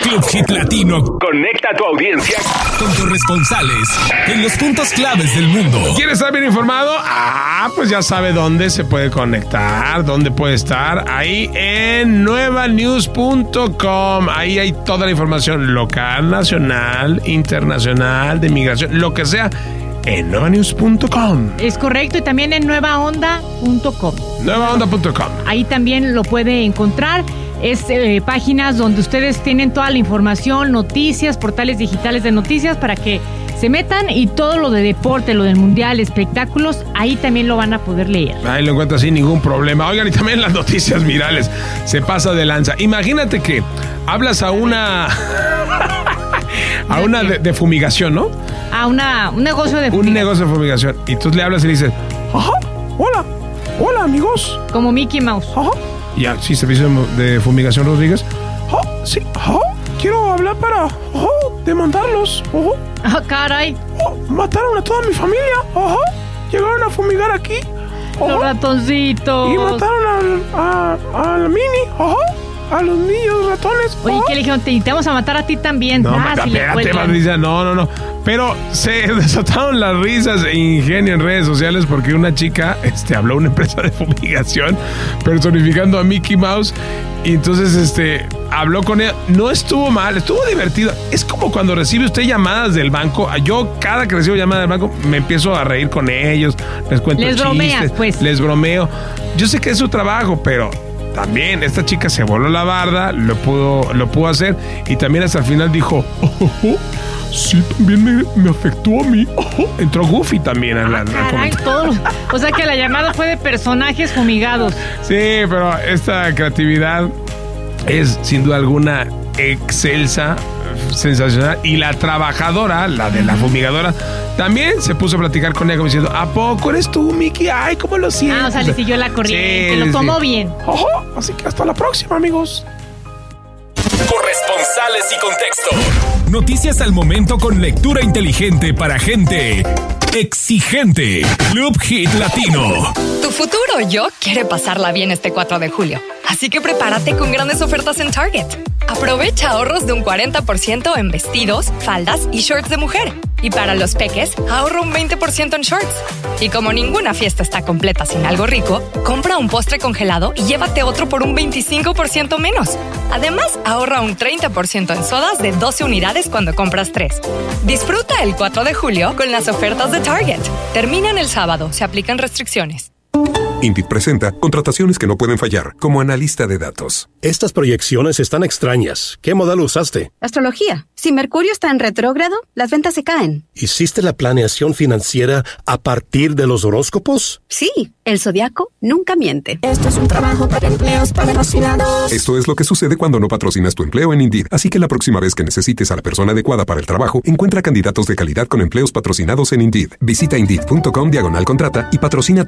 Club Hit Latino conecta a tu audiencia con corresponsales en los puntos claves del mundo. ¿Quieres estar bien informado? Pues ya sabe dónde se puede conectar, dónde puede estar. Ahí en nuevanews.com. Ahí hay toda la información local, nacional, internacional, de migración, lo que sea. En nuevanews.com. Es correcto, y también en nuevaonda.com. Nuevaonda.com. Ahí también lo puede encontrar. Es páginas donde ustedes tienen toda la información, noticias, portales digitales de noticias para que se metan, y todo lo de deporte, lo del mundial, espectáculos, ahí también lo van a poder leer. Ahí lo encuentran sin ningún problema. Oigan, y también las noticias virales. Se pasa de lanza. Imagínate que hablas a una... a una de fumigación, ¿no? A un negocio de fumigación. Un negocio de fumigación. Y tú le hablas y le dices, ajá, hola amigos. Como Mickey Mouse. Ajá. Ya, sí, servicio de fumigación Rodríguez. Sí, quiero hablar para demandarlos. Caray. Mataron a toda mi familia. Llegaron a fumigar aquí. Los ratoncitos. Y mataron a la Mini. A los niños ratones. Oye, ¿qué le dijeron? Te vamos a matar a ti también. No, espérate, Patricia. No. Pero se desataron las risas e ingenio en redes sociales porque una chica habló a una empresa de fumigación personificando a Mickey Mouse. Y entonces habló con ella. No estuvo mal, estuvo divertido. Es como cuando recibe usted llamadas del banco. Yo, cada que recibo llamadas del banco, me empiezo a reír con ellos. Les cuento chistes. Bromeas, pues. Les bromeo. Yo sé que es su trabajo, pero... también esta chica se voló la barda, lo pudo hacer, y también hasta el final dijo, sí, también me afectó a mí. Entró Goofy también a la o sea que la llamada fue de personajes fumigados. Sí, pero esta creatividad es sin duda alguna excelsa, sensacional, y la trabajadora, la de la fumigadora, también se puso a platicar con ella como diciendo, ¿a poco eres tú, Mickey? Ay, ¿cómo lo sientes? O sea, le siguió la corriente, lo tomó bien. Así que hasta la próxima, amigos. Corresponsales y contexto. Noticias al momento con lectura inteligente para gente exigente. Club Hit Latino. Tu futuro yo quiere pasarla bien este 4 de julio. Así que prepárate con grandes ofertas en Target. Aprovecha ahorros de un 40% en vestidos, faldas y shorts de mujer. Y para los peques, ahorra un 20% en shorts. Y como ninguna fiesta está completa sin algo rico, compra un postre congelado y llévate otro por un 25% menos. Además, ahorra un 30% en sodas de 12 unidades cuando compras 3. Disfruta el 4 de julio con las ofertas de Target. Terminan el sábado, se aplican restricciones. Indeed presenta contrataciones que no pueden fallar, como analista de datos. Estas proyecciones están extrañas. ¿Qué modelo usaste? Astrología. Si Mercurio está en retrógrado, las ventas se caen. ¿Hiciste la planeación financiera a partir de los horóscopos? Sí, el zodiaco nunca miente. Esto es un trabajo para empleos patrocinados. Esto es lo que sucede cuando no patrocinas tu empleo en Indeed. Así que la próxima vez que necesites a la persona adecuada para el trabajo, encuentra candidatos de calidad con empleos patrocinados en Indeed. Visita Indeed.com/contrata y patrocina